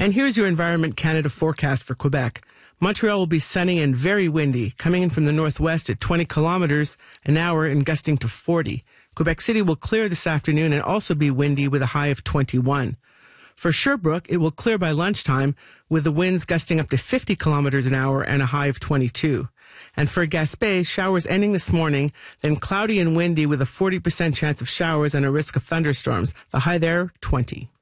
And here's your Environment Canada forecast for Quebec. Montreal will be sunny and very windy, coming in from the northwest at 20 kilometers an hour and gusting to 40. Quebec City will clear this afternoon and also be windy with a high of 21. For Sherbrooke, it will clear by lunchtime with the winds gusting up to 50 kilometers an hour and a high of 22. And for Gaspé, showers ending this morning, then cloudy and windy with a 40% chance of showers and a risk of thunderstorms. The high there, 20.